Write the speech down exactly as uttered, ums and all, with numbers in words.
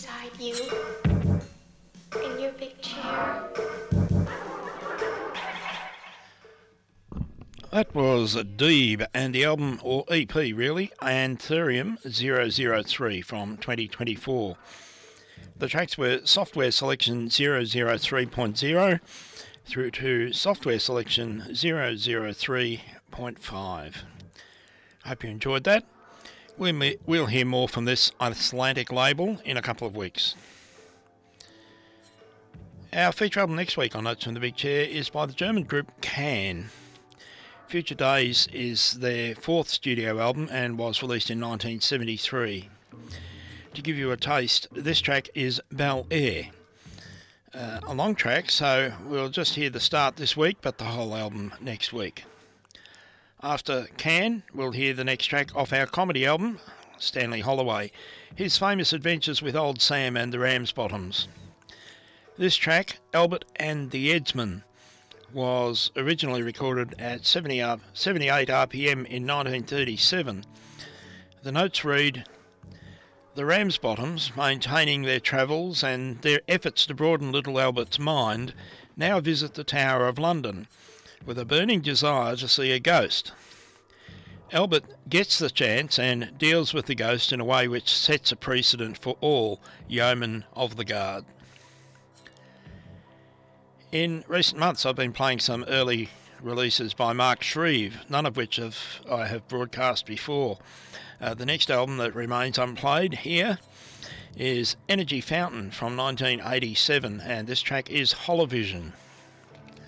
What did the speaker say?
beside you in your big chair. That was Deeb and the album, or E P really, Anthurium zero zero three from twenty twenty-four. The tracks were Software Selection zero zero three point zero through to Software Selection zero zero three point five. Hope you enjoyed that. We'll, we'll hear more from this Icelandic label in a couple of weeks. Our feature album next week on Notes from the Big Chair is by the German group Can. Future Days is their fourth studio album and was released in nineteen seventy-three. To give you a taste, this track is Bel Air. Uh, a long track, so we'll just hear the start this week, but the whole album next week. After Can, we'll hear the next track off our comedy album, Stanley Holloway, his famous adventures with Old Sam and the Ramsbottoms. This track, Albert and the Edsman, was originally recorded at seventy, seventy-eight R P M in nineteen thirty-seven. The notes read, "The Ramsbottoms, maintaining their travels and their efforts to broaden little Albert's mind, now visit the Tower of London with a burning desire to see a ghost. Albert gets the chance and deals with the ghost in a way which sets a precedent for all yeomen of the guard." In recent months I've been playing some early releases by Mark Shreve, none of which have, I have broadcast before. Uh, the next album that remains unplayed here is Energy Fountain from nineteen eighty-seven, and this track is Holovision.